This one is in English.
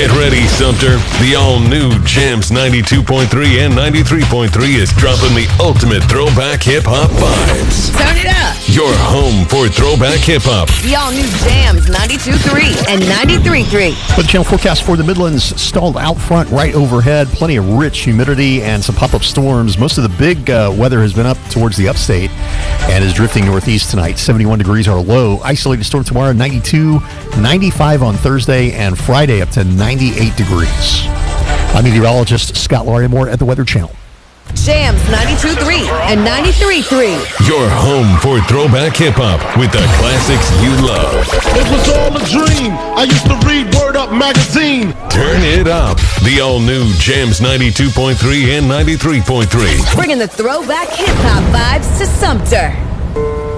Get ready, Sumter. The all-new Jams 92.3 and 93.3 is dropping the ultimate throwback hip-hop vibes. Turn it up. Your home for throwback hip-hop. The all-new Jams 92.3 and 93.3. But the channel forecast for the Midlands, stalled out front right overhead. Plenty of rich humidity and some pop-up storms. Most of the big weather has been up towards the upstate and is drifting northeast tonight. 71 degrees are low. Isolated storm tomorrow, 92, 95 on Thursday, and Friday up to 98 degrees. I'm meteorologist Scott Larimore at the Weather Channel. Jams 92.3 and 93.3. Your home for throwback hip-hop with the classics you love. It was all a dream. I used to read Word Up magazine. Turn it up. The all-new Jams 92.3 and 93.3. Bringing the throwback hip-hop vibes to Sumter.